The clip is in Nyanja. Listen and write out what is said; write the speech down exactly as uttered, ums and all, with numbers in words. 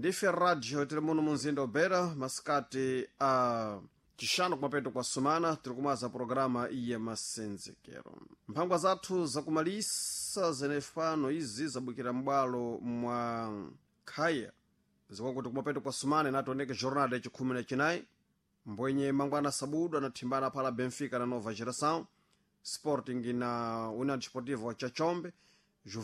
ndife radio tili muno munzinda obera masikati a tixano kumapeto kwa sumana tiri kumaza programa ya masenzekero mphangwa zathu zakumalisa zenefano izi zabukira m'bwalo mwa khaya zikwakuti kumapeto kwa sumana inatoneka jornada yacikhumi na chinayi mbwenye mangwana sabudu anathimbana phala Benfica na Nova Geração Sporting na União Desportiva cha Chombe